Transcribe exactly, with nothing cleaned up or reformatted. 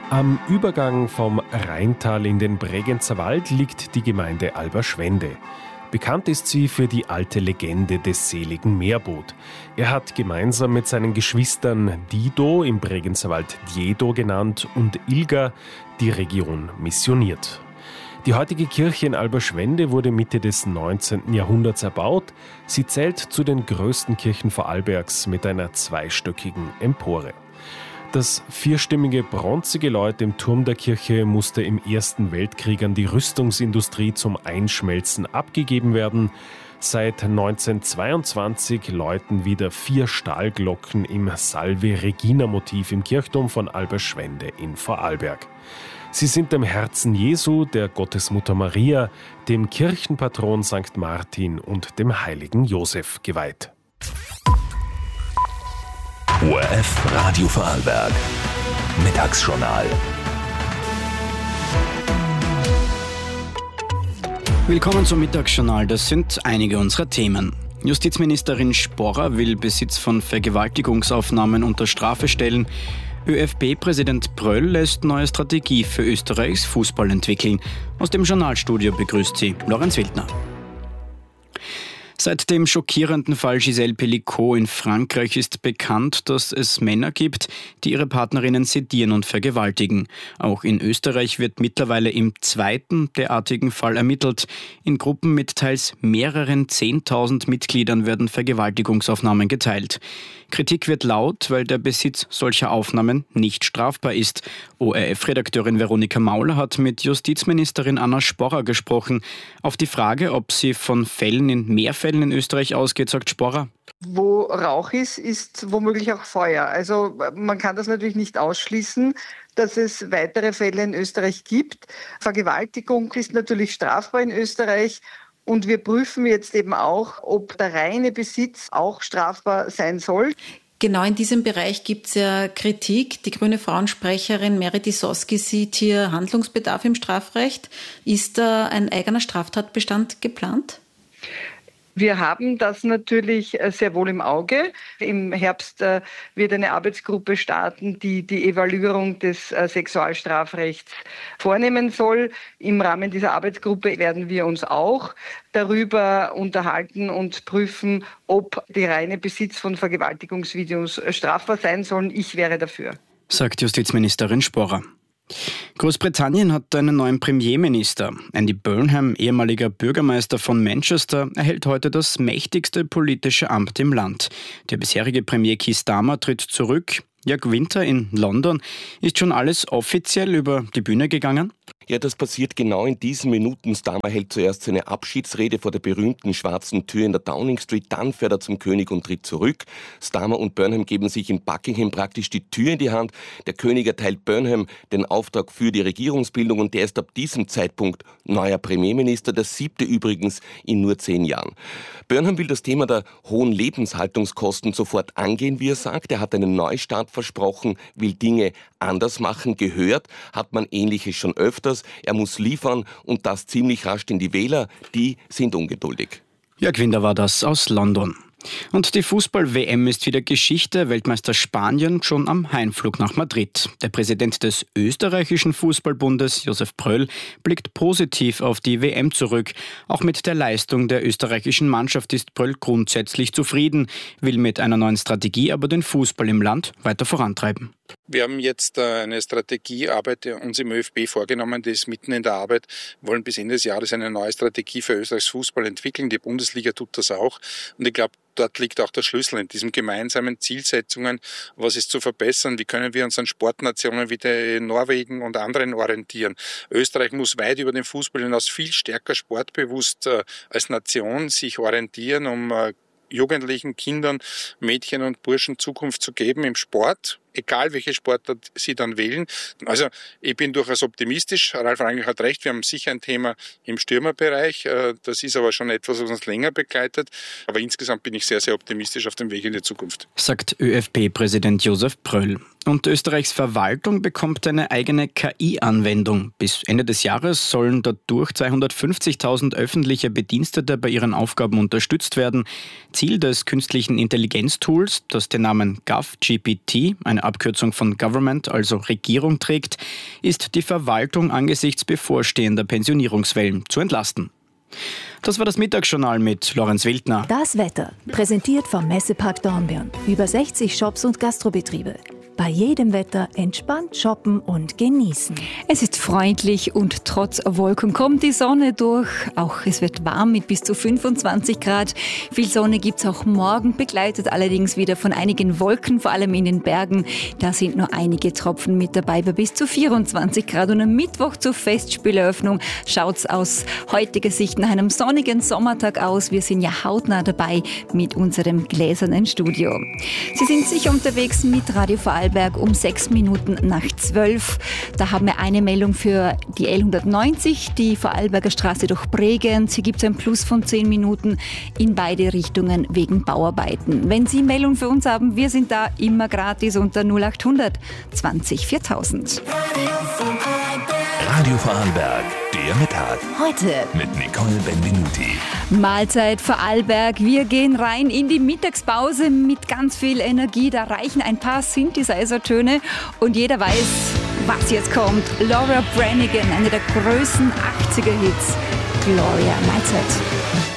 Am Übergang vom Rheintal in den Bregenzer Wald liegt die Gemeinde Alberschwende. Bekannt ist sie für die alte Legende des seligen Meerboot. Er hat gemeinsam mit seinen Geschwistern Dido, im Bregenzer Wald Djedo genannt, und Ilga die Region missioniert. Die heutige Kirche in Alberschwende wurde Mitte des neunzehnten Jahrhunderts erbaut. Sie zählt zu den größten Kirchen Vorarlbergs mit einer zweistöckigen Empore. Das vierstimmige Bronzegeläut im Turm der Kirche musste im Ersten Weltkrieg an die Rüstungsindustrie zum Einschmelzen abgegeben werden. Seit neunzehnhundertzweiundzwanzig läuten wieder vier Stahlglocken im Salve-Regina-Motiv im Kirchturm von Alberschwende in Vorarlberg. Sie sind dem Herzen Jesu, der Gottesmutter Maria, dem Kirchenpatron Sankt Martin und dem heiligen Josef geweiht. O R F Radio Vorarlberg. Mittagsjournal. Willkommen zum Mittagsjournal. Das sind einige unserer Themen. Justizministerin Sporrer will Besitz von Vergewaltigungsaufnahmen unter Strafe stellen. ÖFB-Präsident Pröll lässt neue Strategie für Österreichs Fußball entwickeln. Aus dem Journalstudio begrüßt sie Lorenz Wildner. Seit dem schockierenden Fall Gisèle Pelicot in Frankreich ist bekannt, dass es Männer gibt, die ihre Partnerinnen sedieren und vergewaltigen. Auch in Österreich wird mittlerweile im zweiten derartigen Fall ermittelt. In Gruppen mit teils mehreren Zehntausend Mitgliedern werden Vergewaltigungsaufnahmen geteilt. Kritik wird laut, weil der Besitz solcher Aufnahmen nicht strafbar ist. O R F-Redakteurin Veronika Mauler hat mit Justizministerin Anna Sporrer gesprochen. Auf die Frage, ob sie von Fällen in mehr Fällen in Österreich ausgeht, sagt Sporrer: Wo Rauch ist, ist womöglich auch Feuer. Also man kann das natürlich nicht ausschließen, dass es weitere Fälle in Österreich gibt. Vergewaltigung ist natürlich strafbar in Österreich. Und wir prüfen jetzt eben auch, ob der reine Besitz auch strafbar sein soll. Genau in diesem Bereich gibt es ja Kritik. Die grüne Frauensprecherin Merit Isoski sieht hier Handlungsbedarf im Strafrecht. Ist da ein eigener Straftatbestand geplant? Wir haben das natürlich sehr wohl im Auge. Im Herbst wird eine Arbeitsgruppe starten, die die Evaluierung des Sexualstrafrechts vornehmen soll. Im Rahmen dieser Arbeitsgruppe werden wir uns auch darüber unterhalten und prüfen, ob der reine Besitz von Vergewaltigungsvideos strafbar sein sollen. Ich wäre dafür, sagt Justizministerin Sporrer. Großbritannien hat einen neuen Premierminister. Andy Burnham, ehemaliger Bürgermeister von Manchester, erhält heute das mächtigste politische Amt im Land. Der bisherige Premier Keir Starmer tritt zurück. Jörg Winter in London. Ist schon alles offiziell über die Bühne gegangen? Ja, das passiert genau in diesen Minuten. Starmer hält zuerst seine Abschiedsrede vor der berühmten schwarzen Tür in der Downing Street, dann fährt er zum König und tritt zurück. Starmer und Burnham geben sich in Buckingham praktisch die Tür in die Hand. Der König erteilt Burnham den Auftrag für die Regierungsbildung und der ist ab diesem Zeitpunkt neuer Premierminister, der siebte übrigens in nur zehn Jahren. Burnham will das Thema der hohen Lebenshaltungskosten sofort angehen, wie er sagt. Er hat einen Neustart versprochen, will Dinge anders machen. Gehört hat man Ähnliches schon öfters. Er muss liefern und das ziemlich rasch, denn die Wähler, die sind ungeduldig. Jörg Winder war das aus London. Und die Fußball-W M ist wieder Geschichte. Weltmeister Spanien schon am Heimflug nach Madrid. Der Präsident des österreichischen Fußballbundes, Josef Pröll, blickt positiv auf die W M zurück. Auch mit der Leistung der österreichischen Mannschaft ist Pröll grundsätzlich zufrieden, will mit einer neuen Strategie aber den Fußball im Land weiter vorantreiben. Wir haben jetzt eine Strategiearbeit uns im ÖFB vorgenommen, die ist mitten in der Arbeit. Wir wollen bis Ende des Jahres eine neue Strategie für Österreichs Fußball entwickeln. Die Bundesliga tut das auch. Und ich glaube, dort liegt auch der Schlüssel in diesen gemeinsamen Zielsetzungen. Was ist zu verbessern? Wie können wir uns an Sportnationen wie der Norwegen und anderen orientieren? Österreich muss weit über den Fußball hinaus viel stärker sportbewusst äh, als Nation sich orientieren, um äh, Jugendlichen, Kindern, Mädchen und Burschen Zukunft zu geben im Sport, egal welche Sportart sie dann wählen. Also ich bin durchaus optimistisch. Ralf Rangel hat recht, wir haben sicher ein Thema im Stürmerbereich. Das ist aber schon etwas, was uns länger begleitet. Aber insgesamt bin ich sehr, sehr optimistisch auf dem Weg in die Zukunft. Sagt ÖFB-Präsident Josef Pröll. Und Österreichs Verwaltung bekommt eine eigene K I-Anwendung. Bis Ende des Jahres sollen dadurch zweihundertfünfzigtausend öffentliche Bedienstete bei ihren Aufgaben unterstützt werden. Ziel des künstlichen Intelligenztools, das den Namen GovGPT, eine Abkürzung von Government, also Regierung, trägt, ist die Verwaltung angesichts bevorstehender Pensionierungswellen zu entlasten. Das war das Mittagsjournal mit Lorenz Wildner. Das Wetter, präsentiert vom Messepark Dornbirn. Über sechzig Shops und Gastrobetriebe. Bei jedem Wetter entspannt shoppen und genießen. Es ist freundlich und trotz Wolken kommt die Sonne durch. Auch es wird warm mit bis zu fünfundzwanzig Grad. Viel Sonne gibt es auch morgen, begleitet allerdings wieder von einigen Wolken, vor allem in den Bergen. Da sind nur einige Tropfen mit dabei bei bis zu vierundzwanzig Grad. Und am Mittwoch zur Festspieleröffnung schaut es aus heutiger Sicht nach einem sonnigen Sommertag aus. Wir sind ja hautnah dabei mit unserem gläsernen Studio. Sie sind sicher unterwegs mit Radio Vorarlberg um sechs Minuten nach zwölf. Da haben wir eine Meldung für die L hundertneunzig, die Vorarlberger Straße durch Bregenz. Hier gibt es ein Plus von zehn Minuten in beide Richtungen wegen Bauarbeiten. Wenn Sie Meldung für uns haben, wir sind da immer gratis unter null acht hundert zwanzig viertausend. Radio Vorarlberg, der Mittag. Heute Mit Nicole Benvenuti. Mahlzeit Vorarlberg. Wir gehen rein in die Mittagspause mit ganz viel Energie. Da reichen ein paar Synthesizer-Töne und jeder weiß, was jetzt kommt. Laura Branigan, eine der größten achtziger-Hits. Gloria, Mahlzeit.